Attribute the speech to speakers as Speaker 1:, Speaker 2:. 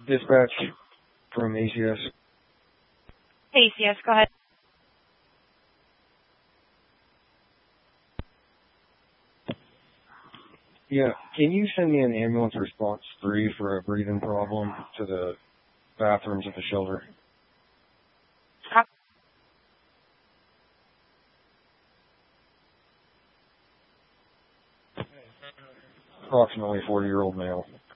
Speaker 1: Dispatch from ACS.
Speaker 2: ACS, go ahead.
Speaker 1: Yeah, can you send me an ambulance response 3 for a breathing problem to the bathrooms at the shelter? Approximately 40-year-old male.